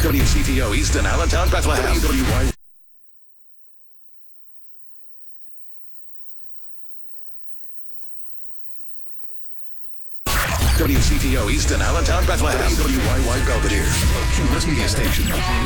WCTO Easton, Allentown, Bethlehem. WCTO Easton, Allentown, Bethlehem. WYY Belvedere, Media Station.